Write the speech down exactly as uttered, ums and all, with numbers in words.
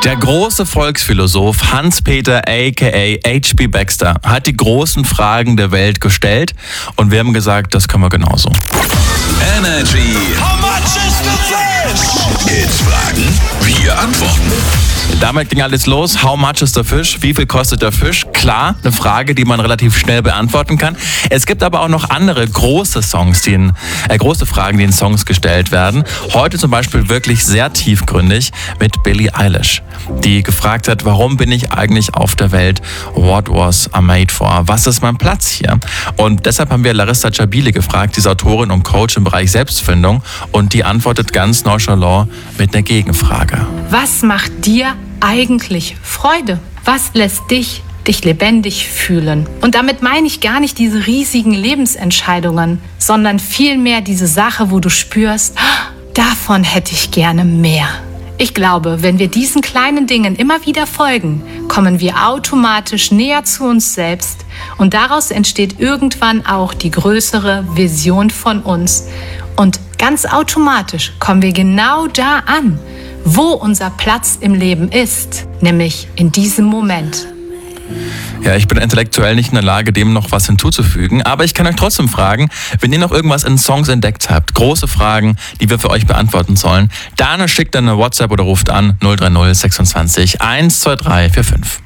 Der große Volksphilosoph Hans-Peter aka H P Baxter hat die großen Fragen der Welt gestellt und wir haben gesagt, das können wir genauso. Energy. How much is the fish? Kids fragen, wir antworten. Damit ging alles los. How much is the fish? Wie viel kostet der Fisch? Klar, eine Frage, die man relativ schnell beantworten kann. Es gibt aber auch noch andere große Songs, die in, äh, große Fragen, die in Songs gestellt werden. Heute zum Beispiel wirklich sehr tiefgründig mit Billie Eilish, die gefragt hat, warum bin ich eigentlich auf der Welt? What was I made for? Was ist mein Platz hier? Und deshalb haben wir Larissa Chabile gefragt, diese Autorin und Coach im Bereich Selbstfindung, und die antwortet ganz nonchalant mit einer Gegenfrage. Was macht dir eigentlich Freude? Was lässt dich dich lebendig fühlen? Und damit meine ich gar nicht diese riesigen Lebensentscheidungen, sondern vielmehr diese Sache, wo du spürst, davon hätte ich gerne mehr. Ich glaube, wenn wir diesen kleinen Dingen immer wieder folgen, kommen wir automatisch näher zu uns selbst und daraus entsteht irgendwann auch die größere Vision von uns. Und ganz automatisch kommen wir genau da an, wo unser Platz im Leben ist, nämlich in diesem Moment. Ja, ich bin intellektuell nicht in der Lage, dem noch was hinzuzufügen, aber ich kann euch trotzdem fragen, wenn ihr noch irgendwas in Songs entdeckt habt, große Fragen, die wir für euch beantworten sollen, dann schickt dann eine WhatsApp oder ruft an null drei null sechsundzwanzig eins zwei drei vier fünf.